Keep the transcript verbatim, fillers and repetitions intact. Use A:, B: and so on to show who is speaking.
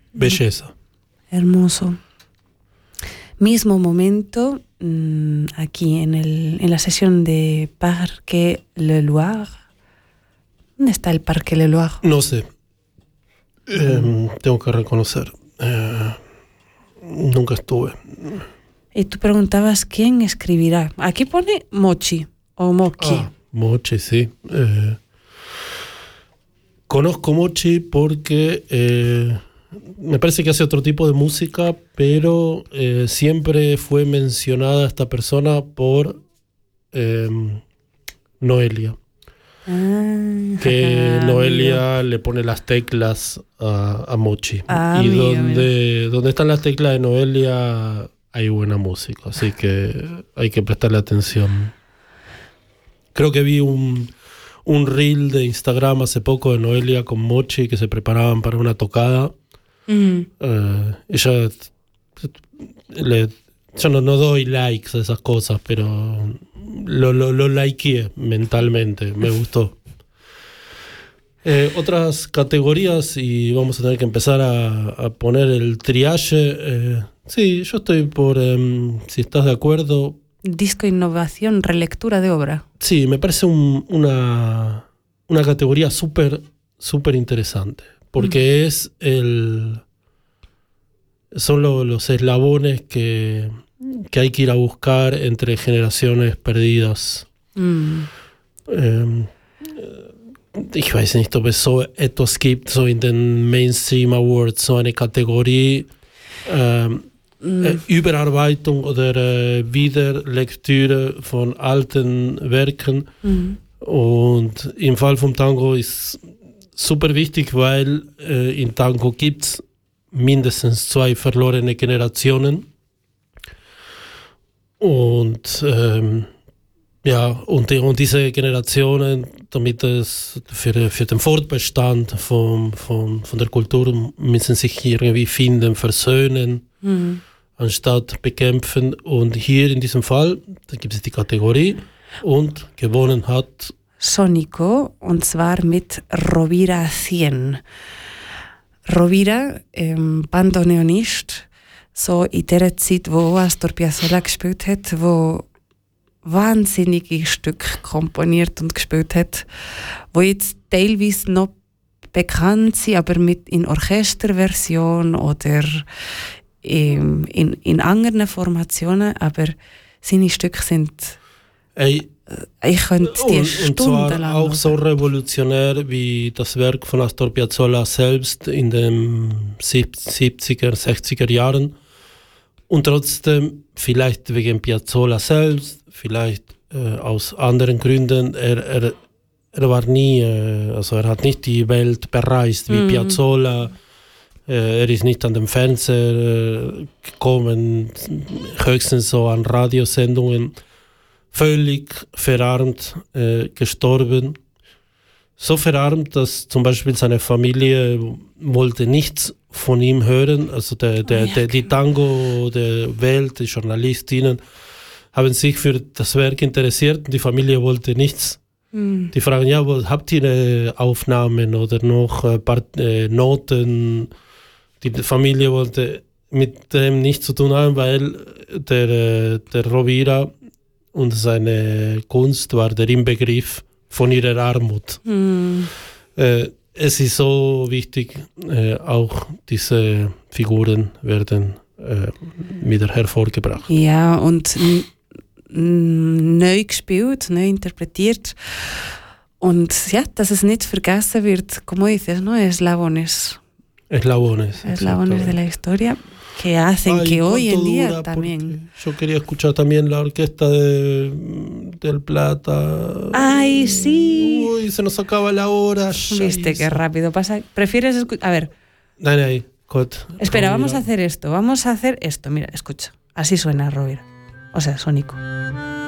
A: Belleza.
B: Hermoso. Mismo momento, mmm, aquí en, el, en la sesión de Parque Le Loire. ¿Dónde está el Parque Le Loire?
A: No sé. Eh, tengo que reconocer. Eh, nunca estuve.
B: Y tú preguntabas quién escribirá. Aquí pone Mochi o Mochi.
A: Ah, Mochi, sí. Eh, conozco Mochi porque eh, me parece que hace otro tipo de música, pero eh, siempre fue mencionada esta persona por eh, Noelia.
B: Ah,
A: Que
B: ah,
A: Noelia amigo. Le pone las teclas a, a Mochi.
B: Ah,
A: y
B: amigo,
A: donde,
B: amigo.
A: donde están las teclas de Noelia hay buena música, así que hay que prestarle atención. Creo que vi un, un reel de Instagram hace poco de Noelia con Mochi que se preparaban para una tocada. Mm. Uh, ella le, yo no, no doy likes a esas cosas, pero lo, lo, lo likeé mentalmente, me gustó. Eh, otras categorías, y vamos a tener que empezar a, a poner el triaje. Eh, sí, yo estoy por, eh, si estás de acuerdo.
B: Disco innovación, relectura de obra.
A: Sí, me parece un, una, una categoría súper, súper interesante, porque mm. es el, son lo, los eslabones que, que hay que ir a buscar entre generaciones perdidas. Mm. Eh, Ich weiß nicht, ob es so etwas gibt, so in den Mainstream Awards, so eine Kategorie ähm, mm. äh, Überarbeitung oder äh, Wiederlektüre von alten Werken. Mm. Und im Fall vom Tango ist super wichtig, weil äh, im Tango gibt es mindestens zwei verlorene Generationen. Und ähm, ja, und, die, und diese Generationen, damit es für, für den Fortbestand von, von, von der Kultur müssen sich irgendwie finden, versöhnen, mhm. anstatt bekämpfen. Und hier in diesem Fall, da gibt es die Kategorie und gewonnen hat
B: Sónico, und zwar mit Rovira cien. Rovira, ähm, Bandoneonist, so in der Zeit, wo Astor Piazzolla gespielt hat, wo wahnsinnige Stücke komponiert und gespielt hat, wo jetzt teilweise noch bekannt sind, aber mit in Orchesterversion oder in, in, in anderen Formationen, aber seine Stücke sind
A: Ey,
B: ich könnte die stundenlang.
A: Und zwar auch so revolutionär wie das Werk von Astor Piazzolla selbst in den siebziger, sechziger Jahren. Und trotzdem, vielleicht wegen Piazzolla selbst, vielleicht äh, aus anderen Gründen, er, er, er war nie, äh, also er hat nicht die Welt bereist wie mm. Piazzolla. Äh, er ist nicht an den Fernseher äh, gekommen, höchstens so an Radiosendungen. Völlig verarmt äh, gestorben. So verarmt, dass zum Beispiel seine Familie wollte nichts von ihm hören. Also der, der, der, die Tango der Welt, die Journalistinnen haben sich für das Werk interessiert und die Familie wollte nichts. Mhm. Die fragen, ja, habt ihr äh, Aufnahmen oder noch äh, Part, äh, Noten? Die Familie wollte mit dem nichts zu tun haben, weil der, der Rovira und seine Kunst war der Inbegriff von ihrer Armut. Mhm. Äh, es ist so wichtig, äh, auch diese Figuren werden äh, wieder hervorgebracht.
B: Ja, und n- n- neu gespielt, neu interpretiert. Und ja, dass es nicht vergessen wird, como dices, ¿no? Eslabones.
A: Eslabones.
B: Eslabones de la historia. Que hacen Ay, que hoy en día también.
A: Yo quería escuchar también la orquesta de del Plata.
B: Ay, sí.
A: Uy, se nos acaba la hora.
B: Viste qué rápido pasa. ¿Prefieres escuchar? A ver.
A: No, no, Cot,
B: Espera, vamos a hacer esto. Vamos a hacer esto. Mira, escucha. Así suena Rovira. O sea, Sónico.